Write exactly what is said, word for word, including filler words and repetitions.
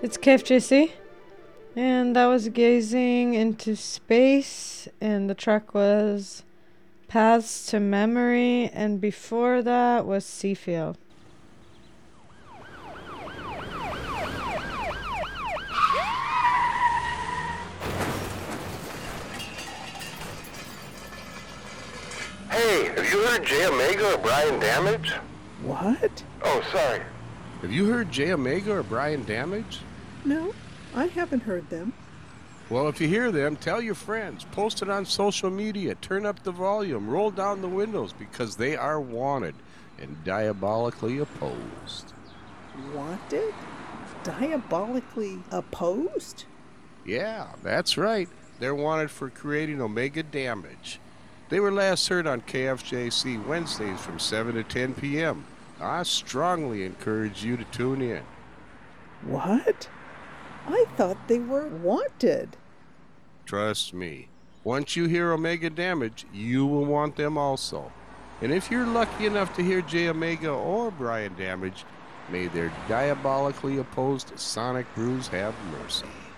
It's K F J C, and that was Gazing into Space, and the track was Paths to Memory, and before that was Seafield. Hey, have you heard J Omega or Brian Damage? What? Oh, sorry. Have you heard J Omega or Brian Damage? No, I haven't heard them. Well, if you hear them, tell your friends. Post it on social media. Turn up the volume. Roll down the windows because they are wanted and diabolically opposed. Wanted? Diabolically opposed? Yeah, that's right. They're wanted for creating Omega Damage. They were last heard on K F J C Wednesdays from seven to ten p.m. I strongly encourage you to tune in. What? I thought they were wanted. Trust me. Once you hear Omega Damage, you will want them also. And if you're lucky enough to hear J Omega or Brian Damage, may their diabolically opposed sonic brews have mercy.